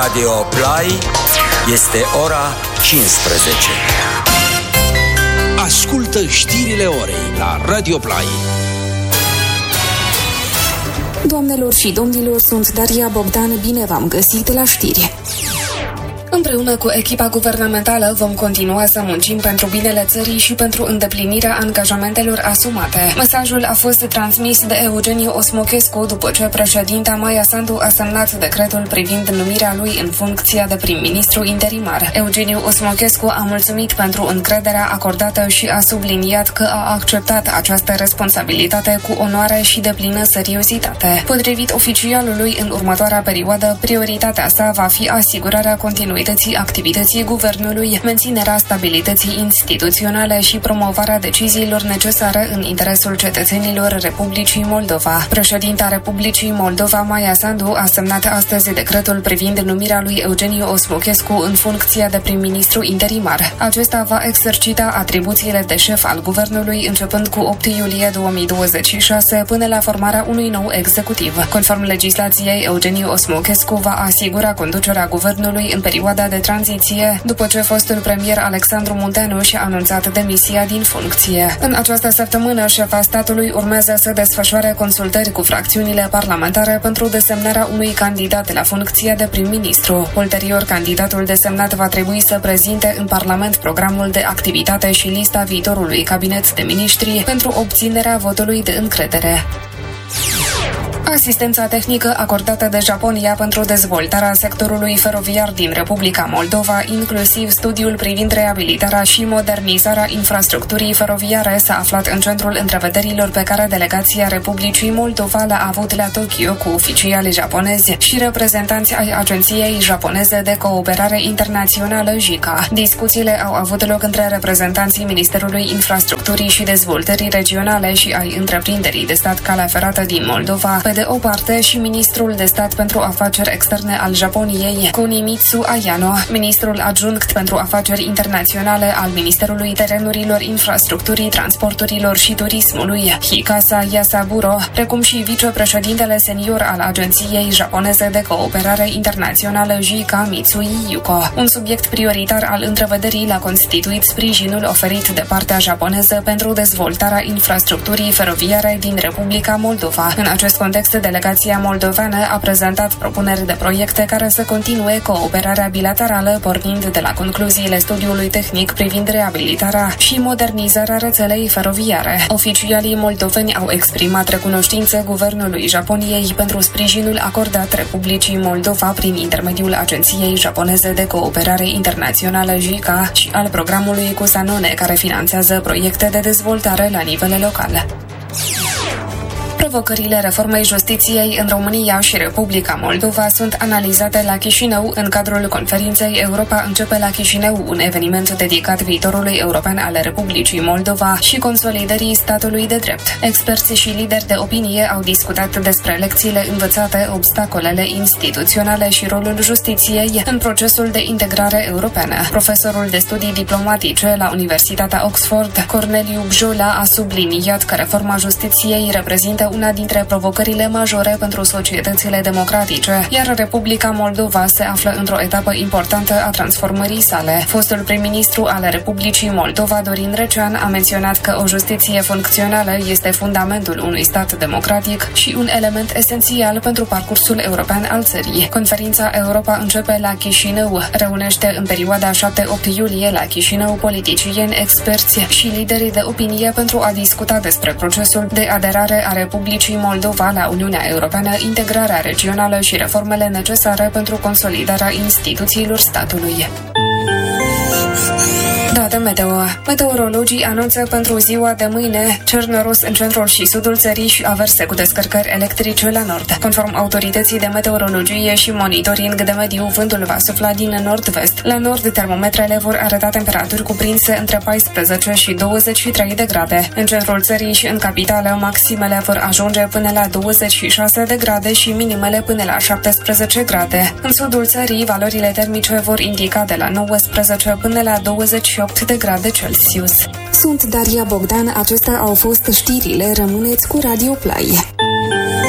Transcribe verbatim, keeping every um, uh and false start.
Radio Play este ora cincisprezece. Ascultă știrile orei la Radio Play. Doamnelor și domnilor, sunt Daria Bogdan, bine v-am găsit la știri. Împreună cu echipa guvernamentală vom continua să muncim pentru binele țării și pentru îndeplinirea angajamentelor asumate. Mesajul a fost transmis de Eugeniu Osmochescu după ce președinta Maia Sandu a semnat decretul privind numirea lui în funcția de prim-ministru interimar. Eugeniu Osmochescu a mulțumit pentru încrederea acordată și a subliniat că a acceptat această responsabilitate cu onoare și deplină seriozitate. Potrivit oficialului, în următoarea perioadă, prioritatea sa va fi asigurarea continuității activității guvernului, menținerea stabilității instituționale și promovarea deciziilor necesare în interesul cetățenilor Republicii Moldova. Președinta Republicii Moldova, Maia Sandu, a semnat astăzi decretul privind numirea lui Eugeniu Osmochescu în funcția de prim-ministru interimar. Acesta va exercita atribuțiile de șef al guvernului începând cu opt iulie două mii douăzeci și șase până la formarea unui nou executiv. Conform legislației, Eugeniu Osmochescu va asigura conducerea guvernului în perioada de tranziție, după ce fostul premier Alexandru Munteanu și-a anunțat demisia din funcție. În această săptămână, șefa statului urmează să desfășoare consultări cu fracțiunile parlamentare pentru desemnarea unui candidat la funcția de prim-ministru. Ulterior, candidatul desemnat va trebui să prezinte în Parlament programul de activitate și lista viitorului cabinet de miniștri pentru obținerea votului de încredere. Asistența tehnică acordată de Japonia pentru dezvoltarea sectorului feroviar din Republica Moldova, inclusiv studiul privind reabilitarea și modernizarea infrastructurii feroviare, s-a aflat în centrul întrevederilor pe care delegația Republicii Moldova l-a avut la Tokyo cu oficiali japonezi și reprezentanți ai Agenției Japoneze de Cooperare Internațională J I C A. Discuțiile au avut loc între reprezentanții Ministerului Infrastructurii și Dezvoltării Regionale și ai întreprinderii de stat calea ferată din Moldova, pe de o parte, și ministrul de stat pentru afaceri externe al Japoniei, Kunimitsu Ayano, ministrul adjunct pentru afaceri internaționale al Ministerului Terenurilor, Infrastructurii, Transporturilor și Turismului, Hikasa Yasaburo, precum și vicepreședintele senior al Agenției Japoneze de Cooperare Internațională J I C A, Mitsui Yuko. Un subiect prioritar al întrevederii l-a constituit sprijinul oferit de partea japoneză pentru dezvoltarea infrastructurii feroviare din Republica Moldova. În acest context, delegația moldoveană a prezentat propuneri de proiecte care să continue cooperarea bilaterală, pornind de la concluziile studiului tehnic privind reabilitarea și modernizarea rețelei feroviare. Oficialii moldoveni au exprimat recunoștință guvernului Japoniei pentru sprijinul acordat Republicii Moldova prin intermediul Agenției Japoneze de Cooperare Internațională J I C A și al programului Kusanone, care finanțează proiecte de dezvoltare la nivel local. Provocările reformei justiției în România și Republica Moldova sunt analizate la Chișinău în cadrul conferinței Europa începe la Chișinău, un eveniment dedicat viitorului european al Republicii Moldova și consolidării statului de drept. Experții și lideri de opinie au discutat despre lecțiile învățate, obstacolele instituționale și rolul justiției în procesul de integrare europeană. Profesorul de studii diplomatice la Universitatea Oxford, Corneliu Bjola, a subliniat că reforma justiției reprezintă una dintre provocările majore pentru societățile democratice, iar Republica Moldova se află într-o etapă importantă a transformării sale. Fostul prim-ministru al Republicii Moldova, Dorin Recean, a menționat că o justiție funcțională este fundamentul unui stat democratic și un element esențial pentru parcursul european al țării. Conferința Europa începe la Chișinău reunește în perioada șapte opt iulie la Chișinău politicieni, experți și lideri de opinie pentru a discuta despre procesul de aderare a Republicii Moldova la Uniunea Europeană, integrarea regională și reformele necesare pentru consolidarea instituțiilor statului. Date meteo. Meteorologii anunță pentru ziua de mâine cer noros în centrul și sudul țării și averse cu descărcări electrice la nord. Conform autorității de meteorologie și monitoring de mediu, vântul va sufla din nord-vest. La nord, termometrele vor arăta temperaturi cuprinse între paisprezece și douăzeci și trei de grade. În centrul țării și în capitală, maximele vor ajunge până la douăzeci și șase de grade și minimele până la șaptesprezece grade. În sudul țării, valorile termice vor indica de la nouăsprezece până la douăzeci și opt de grade Celsius. Sunt Daria Bogdan, acestea au fost știrile, rămâneți cu Radio Play.